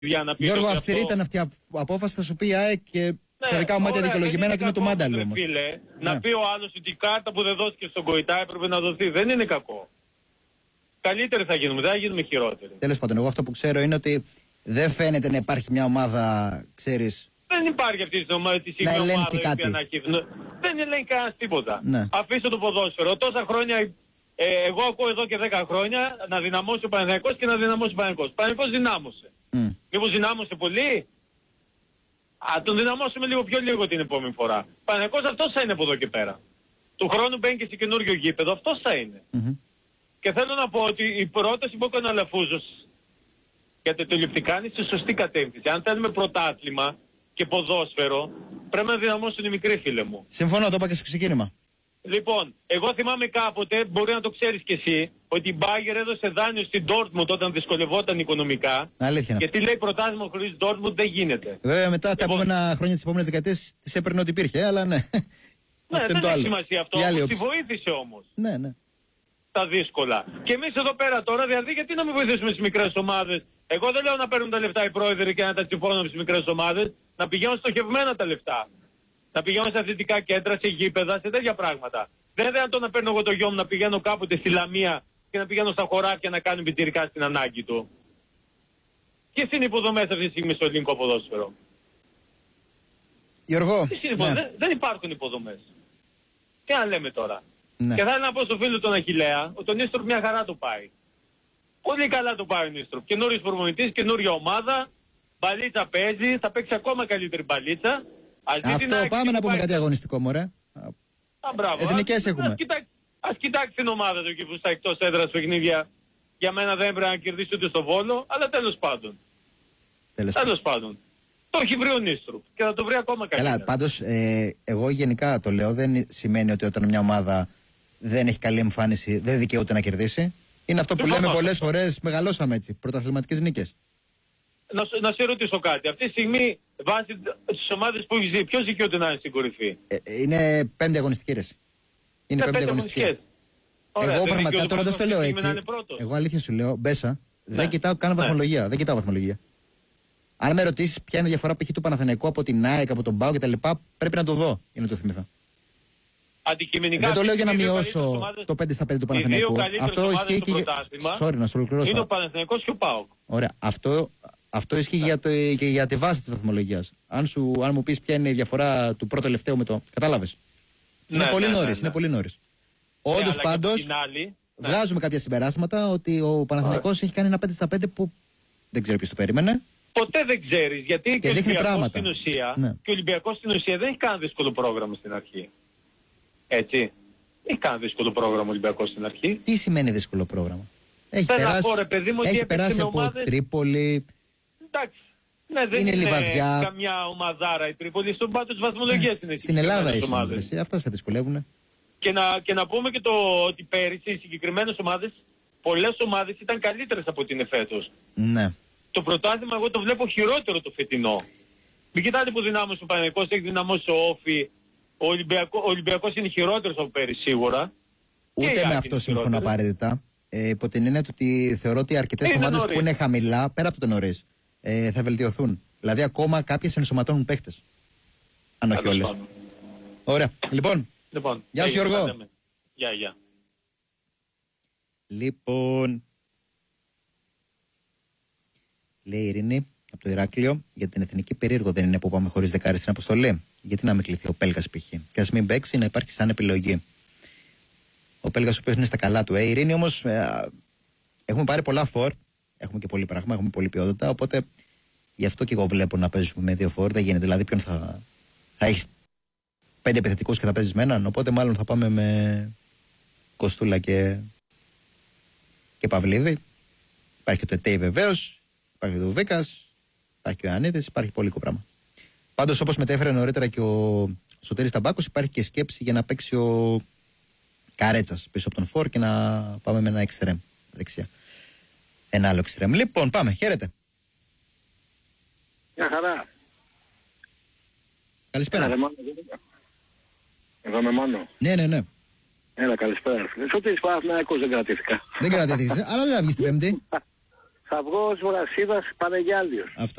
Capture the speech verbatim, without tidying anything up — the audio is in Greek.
Για να πει Γιώργο, αυστηρή αυτό... ήταν αυτή η απόφαση, θα σου πει η ΑΕΚ και ναι, στα δικά μου μάτια δικαιολογημένα ότι είναι το μάνταλο όμως. Ναι. Να πει ο άλλος ότι η κάρτα που δεν δόθηκε στον Κοϊτά έπρεπε να δοθεί. Δεν είναι κακό. Καλύτεροι θα γίνουμε, δεν θα γίνουμε χειρότεροι. Τέλος πάντων, εγώ αυτό που ξέρω είναι ότι δεν φαίνεται να υπάρχει μια ομάδα, ξέρεις. Δεν υπάρχει αυτή τη ομάδα τη να ελέγχει κάτι. Να... Δεν ελέγχει κανένα τίποτα. Ναι. Αφήστε το ποδόσφαιρο. Τόσα χρόνια, ε, εγώ ακούω εδώ και δέκα χρόνια να δυναμώσει ο Παναθηναϊκός και να δυναμώσει ο Παναθηναϊκός. Ο Παναθηναϊκός δυνάμωσε. Mm. Μήπως δυνάμωσε πολύ. Α, τον δυναμώσουμε λίγο πιο λίγο την επόμενη φορά. Ο Παναθηναϊκός αυτός θα είναι από εδώ και πέρα. Του χρόνου μπαίνει και σε καινούριο γήπεδο. Αυτός θα είναι. Mm-hmm. Και θέλω να πω ότι η πρόταση που έκανε ο Αλαφούζος για τα τηλεοπτικά είναι στη σωστή κατεύθυνση. Αν θέλουμε πρωτάθλημα και ποδόσφαιρο, πρέπει να δυναμώσουν οι μικροί, φίλε μου. Συμφωνώ, το είπα και στο ξεκίνημα. Λοιπόν, εγώ θυμάμαι κάποτε, μπορεί να το ξέρεις κι εσύ, ότι η Μπάγερ έδωσε δάνειο στην Ντόρτμουντ όταν δυσκολευόταν οικονομικά. Αλήθεια. Γιατί λέει πρωτάθλημα χωρίς Ντόρτμουντ δεν γίνεται. Βέβαια μετά λοιπόν, τα επόμενα χρόνια, τις επόμενες δεκαετίες, τις έπαιρνε ό,τι υπήρχε, αλλά ναι. Ναι, αυτό δεν το έχει άλλο. σημασία αυτό. Όμως, τη βοήθησε όμως. Ναι, ναι. Τα δύσκολα. Και εμείς εδώ πέρα τώρα, δηλαδή, γιατί να μην βοηθήσουμε τις μικρές ομάδες. Εγώ δεν λέω να παίρνουν τα λεφτά οι πρόεδροι και να τα τσιφώνουν στις μικρές ομάδες. Να πηγαίνουν στοχευμένα τα λεφτά. Να πηγαίνουν σε αθλητικά κέντρα, σε γήπεδα, σε τέτοια πράγματα. Δεν είναι δυνατόν να παίρνω εγώ το γιο μου να πηγαίνω κάποτε στη Λαμία και να πηγαίνω στα χωράφια να κάνω επιτηρικά στην ανάγκη του. Ποιες είναι οι υποδομές αυτή τη στιγμή στο ελληνικό ποδόσφαιρο. Γιώργο. Ναι. Δεν, δεν υπάρχουν υποδομές. Τι να λέμε τώρα. Ναι. Και θα ήθελα να πω στο φίλο τον Αχιλλέα ότι ο Νίστροπ μια χαρά το πάει. Πολύ καλά το πάει ο Νίστροπ. Καινούριος προπονητής, καινούρια ομάδα. Μπαλίτσα παίζει, θα παίξει ακόμα καλύτερη μπαλίτσα. Αυτό πάμε να πούμε κάτι αγωνιστικό, μωρέ. Εθνικές έχουμε. Ας κοιτάξει, ας κοιτάξει την ομάδα του εκεί που στα εκτός έδρας παιχνίδια. Για μένα δεν έπρεπε να κερδίσει ούτε στο Βόλο, αλλά τέλος πάντων. Τέλος, τέλος πάντων. Το έχει βρει ο Νίστροπ και θα το βρει ακόμα καλύτερα. Καλά, πάντως ε, εγώ γενικά το λέω, δεν σημαίνει ότι όταν μια ομάδα δεν έχει καλή εμφάνιση δεν δικαιούται να κερδίσει. Είναι αυτό που λέμε πολλές φορές, μεγαλώσαμε έτσι, πρωταθληματικές νίκες. Να, να σε ρωτήσω κάτι. Αυτή τη στιγμή βάσει στις ομάδες που έχεις δει, ποιος δικαιούται να είναι στην κορυφή. Ε, είναι πέμπτη αγωνιστική ρες. Είναι πέμπτη αγωνιστική. Ωραία, εγώ πραγματικά τώρα δεν στο λέω έτσι. Εγώ αλήθεια σου λέω, Μπέσα, ναι. δεν κοιτάω καν βαθμολογία. Ναι. Δεν κοιτάω βαθμολογία. Αν με ρωτήσεις ποια είναι η διαφορά που έχει του Παναθηναϊκού από την ΑΕΚ, από τον ΠΑΟΚ κτλ., πρέπει να το δω για να το θυμηθώ. Αντικειμενικά. Δεν το λέω για να μειώσω το πέντε στα πέντε του Παναθηναϊκού. Αυτό ισχύει και για. Sorry, να σου ολοκληρώσω. Είναι ο Παναθηναϊκός και ο ΠΑΟΚ. Ωραία. Αυτό, αυτό ισχύει για το, και για τη βάση της βαθμολογίας. Αν, αν μου πεις ποια είναι η διαφορά του πρώτου τελευταίου με το. Κατάλαβες. Ναι, είναι, ναι, πολύ ναι, νωρίς, ναι, ναι. είναι πολύ νωρίς. Όντως ναι, πάντως άλλη, βγάζουμε ναι. κάποια συμπεράσματα ότι ο Παναθηναϊκός yeah. έχει κάνει ένα πέντε στα πέντε που δεν ξέρω ποιος το περίμενε. Ποτέ δεν ξέρεις, γιατί και, και, ο Ολυμπιακός στην ουσία, ναι. και ο Ολυμπιακός στην ουσία δεν έχει κανένα δύσκολο πρόγραμμα στην αρχή. Έτσι. Δεν έχει κανένα δύσκολο πρόγραμμα ο Ολυμπιακός στην αρχή. Τι σημαίνει δύσκολο πρόγραμμα. Έχει Θέλω περάσει, πω, ρε, παιδί μου, έχει περάσει από ομάδες... Τρίπολη. Εντάξει. Ναι, δεν είναι, είναι Λιβαδιά. καμιά ομαδάρα η Τρίπολη. Στον πάτο της βαθμολογίας είναι. Στην Ελλάδα είσαι. Αυτά θα δυσκολεύουν. Και να, και να πούμε και το ότι πέρυσι οι συγκεκριμένες ομάδες, πολλές ομάδες ήταν καλύτερες από την εφέτος. Ναι. Το πρωτάθλημα εγώ το βλέπω χειρότερο το φετινό. Μην κοιτάτε που δυνάμωσε ο Παναθηναϊκός, έχει δυναμώσει ο Όφη. Ο, Ολυμπιακό, ο Ολυμπιακός είναι χειρότερος από πέρυσι σίγουρα. Ούτε με αυτό συμφωνώ απαραίτητα. Ε, υπό την έννοια ότι θεωρώ ότι αρκετές ομάδες που είναι χαμηλά, πέρα από το νωρίς, ε, θα βελτιωθούν. Δηλαδή ακόμα κάποιες ενσωματώνουν παίχτες. Αν όχι όλες. Ωραία. Λοιπόν. Λοιπόν, γεια σου Γιώργο. Γεια, γεια. Λοιπόν, λέει η Ειρήνη από το Ηράκλειο, για την εθνική περίεργο δεν είναι που πάμε χωρίς δεκάρι στην αποστολή. Γιατί να μην κληθεί ο Πέλγας π.χ. Και ας μην παίξει, να υπάρχει σαν επιλογή. Ο Πέλγας ο οποίος είναι στα καλά του. Ε, η Ειρήνη όμως, ε, έχουμε πάρει πολλά φορ, έχουμε και πολύ πράγμα, έχουμε πολλή ποιότητα. Οπότε γι' αυτό και εγώ βλέπω να παίζουμε με δύο φορ. Δεν γίνεται. Δηλαδή, ποιον θα, θα έχει πέντε επιθετικούς και θα παίζεις με έναν. Οπότε μάλλον θα πάμε με Κοστούλα και, και Παυλίδη. Υπάρχει και το Ετέι βεβαίως. Υπάρχει και ο Βίκας. Υπάρχει και ο Ιωαννίδης. Υπάρχει πολύ πράγμα. Πάντως, όπως μετέφερε νωρίτερα και ο Σωτήρης Ταμπάκος, υπάρχει και σκέψη για να παίξει ο Καρέτσας πίσω από τον Φορ και να πάμε με ένα εξτρέμ δεξιά. Ένα άλλο εξτρέμ. Λοιπόν, πάμε. Χαίρετε. Μια χαρά. Καλησπέρα. Εδώ με Μάνο. Ναι, ναι, ναι. Έλα, καλησπέρα. Σωτήρης Παναθηναϊκός δεν κρατήθηκα. Δεν κρατήθηκες, αλλά δεν θα βγεις την Πέμπτη. Θα βγω ως Βρασίδας Πανεγιάλιος.